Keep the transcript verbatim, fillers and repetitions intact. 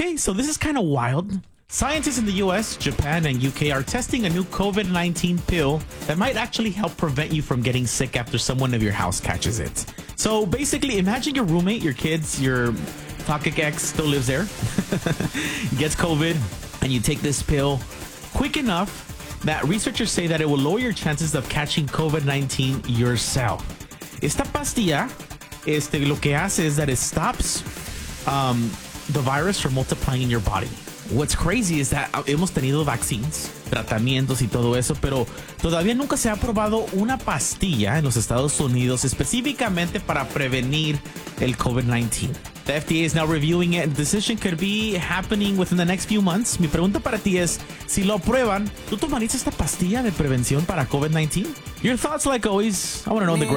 Okay, so this is kind of wild. Scientists in the U S, Japan, and U K are testing a new COVID nineteen pill that might actually help prevent you from getting sick after someone of your house catches it. So basically, imagine your roommate, your kids, your toxic ex still lives there, gets COVID, and you take this pill quick enough that researchers say that it will lower your chances of catching COVID nineteen yourself. Esta pastilla, este, lo que hace is that it stops um, the virus from multiplying in your body. What's crazy is that hemos tenido vaccines, tratamientos y todo eso, pero todavía nunca se ha probado una pastilla en los Estados Unidos específicamente para prevenir el COVID nineteen. The F D A is now reviewing it, and the decision could be happening within the next few months. Mi pregunta para ti es, si lo aprueban, ¿tú tomarías esta pastilla de prevención para COVID nineteen? Your thoughts, like always, I want to know in the